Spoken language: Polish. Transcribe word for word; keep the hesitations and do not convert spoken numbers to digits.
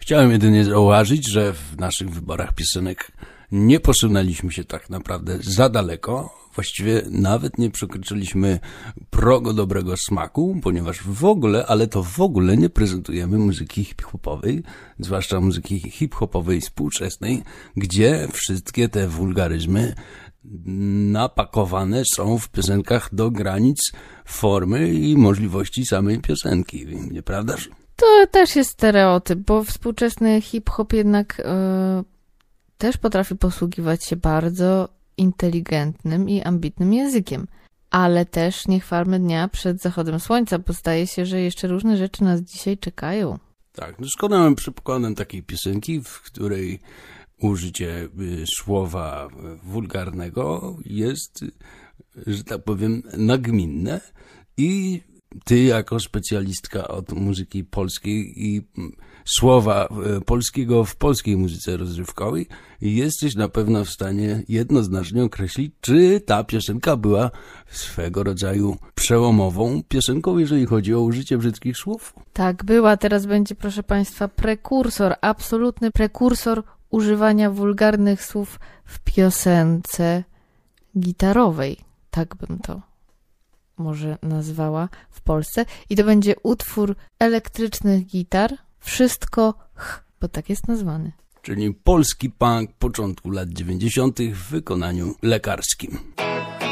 Chciałem jedynie zauważyć, że w naszych wyborach piosenek nie posunęliśmy się tak naprawdę za daleko. Właściwie nawet nie przekroczyliśmy progu dobrego smaku, ponieważ w ogóle, ale to w ogóle nie prezentujemy muzyki hip-hopowej, zwłaszcza muzyki hip-hopowej współczesnej, gdzie wszystkie te wulgaryzmy napakowane są w piosenkach do granic formy i możliwości samej piosenki, nieprawdaż? To też jest stereotyp, bo współczesny hip-hop jednak yy, też potrafi posługiwać się bardzo inteligentnym i ambitnym językiem. Ale też nie chwalmy dnia przed zachodem słońca, bo zdaje się, że jeszcze różne rzeczy nas dzisiaj czekają. Tak, doskonałym przykładem takiej piosenki, w której użycie y, słowa wulgarnego jest, że tak powiem, nagminne i ty jako specjalistka od muzyki polskiej i słowa polskiego w polskiej muzyce rozrywkowej jesteś na pewno w stanie jednoznacznie określić, czy ta piosenka była swego rodzaju przełomową piosenką, jeżeli chodzi o użycie brzydkich słów. Tak, była. Teraz będzie, proszę Państwa, prekursor, absolutny prekursor używania wulgarnych słów w piosence gitarowej. Tak bym to może nazwała w Polsce. I to będzie utwór elektrycznych gitar. Wszystko ch, bo tak jest nazwany. Czyli polski punk początku lat dziewięćdziesiątych w wykonaniu lekarskim.